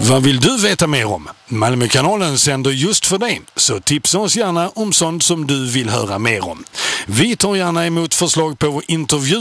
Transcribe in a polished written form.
Vad vill du veta mer om? Malmökanalen sänder just för dig, så tipsa oss gärna om sånt som du vill höra mer om. Vi tar gärna emot förslag på intervju